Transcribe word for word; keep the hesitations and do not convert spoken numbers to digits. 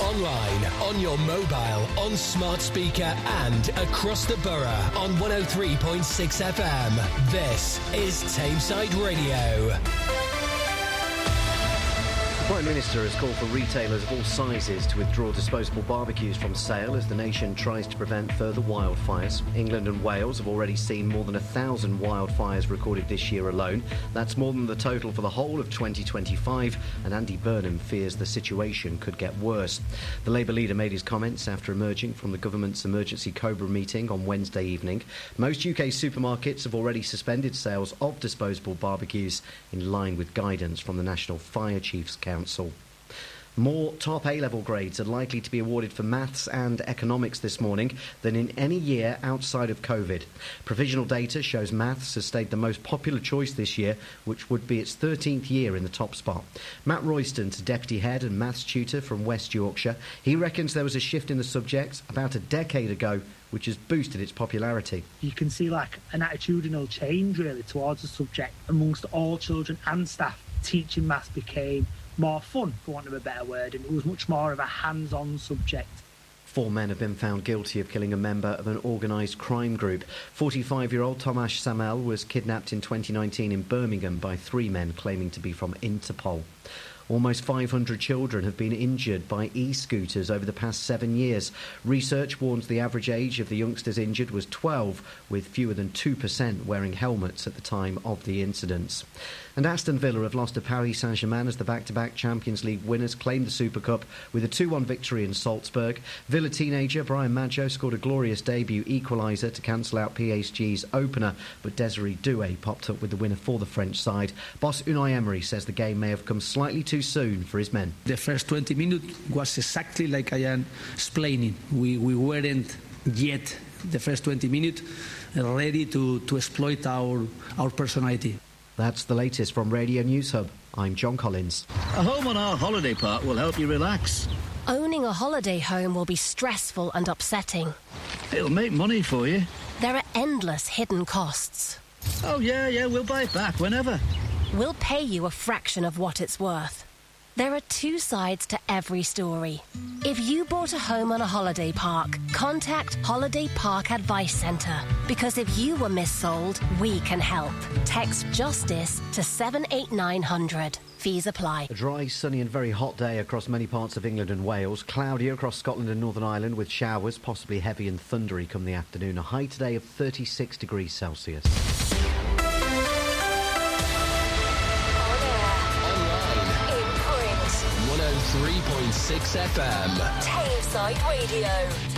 online, on your mobile, on smart speaker and across the borough on one oh three point six F M. This is Tameside Radio. The Prime Minister has called for retailers of all sizes to withdraw disposable barbecues from sale as the nation tries to prevent further wildfires. England and Wales have already seen more than a thousand wildfires recorded this year alone. That's more than the total for the whole of twenty twenty-five, and Andy Burnham fears the situation could get worse. The Labour leader made his comments after emerging from the government's emergency Cobra meeting on Wednesday evening. Most U K supermarkets have already suspended sales of disposable barbecues in line with guidance from the National Fire Chiefs Council. More top A-level grades are likely to be awarded for maths and economics this morning than in any year outside of COVID. Provisional data shows maths has stayed the most popular choice this year, which would be its thirteenth year in the top spot. Matt Royston's deputy head and maths tutor from West Yorkshire. He reckons there was a shift in the subject about a decade ago, which has boosted its popularity. You can see like an attitudinal change really towards the subject amongst all children and staff. Teaching maths became more fun, for want of a better word, and it was much more of a hands-on subject. Four men have been found guilty of killing a member of an organised crime group. forty-five-year-old Tomasz Samel was kidnapped in twenty nineteen in Birmingham by three men claiming to be from Interpol. Almost five hundred children have been injured by e-scooters over the past seven years. Research warns the average age of the youngsters injured was twelve, with fewer than two percent wearing helmets at the time of the incidents. And Aston Villa have lost to Paris Saint-Germain as the back-to-back Champions League winners claimed the Super Cup with a two one victory in Salzburg. Villa teenager Brian Maggio scored a glorious debut equaliser to cancel out P S G's opener, but Desiree Doué popped up with the winner for the French side. Boss Unai Emery says the game may have come slightly too soon for his men. The first twenty minutes was exactly like I am explaining. We, we weren't yet, the first twenty minutes, ready to, to exploit our, our personality. That's the latest from Radio News Hub. I'm John Collins. A home on our holiday park will help you relax. Owning a holiday home will be stressful and upsetting. It'll make money for you. There are endless hidden costs. Oh, yeah, yeah, we'll buy it back whenever. We'll pay you a fraction of what it's worth. There are two sides to every story. If you bought a home on a holiday park, contact Holiday Park Advice Centre. Because if you were missold, we can help. Text JUSTICE to seven eight nine hundred. Fees apply. A dry, sunny and very hot day across many parts of England and Wales. Cloudy across Scotland and Northern Ireland with showers, possibly heavy and thundery come the afternoon. A high today of thirty-six degrees Celsius. one oh three point six F M. Tameside Radio.